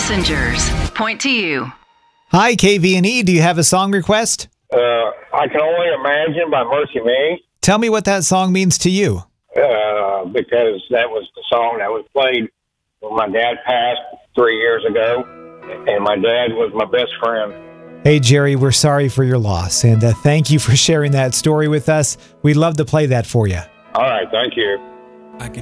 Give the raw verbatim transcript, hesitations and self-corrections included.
Messengers point to you. Hi, K V and E. Do you have a song request? Uh, I Can Only Imagine by Mercy Me. Tell me what that song means to you. Uh, because that was the song that was played when my dad passed three years ago, and my dad was my best friend. Hey, Jerry, we're sorry for your loss, and uh, thank you for sharing that story with us. We'd love to play that for you. All right, thank you.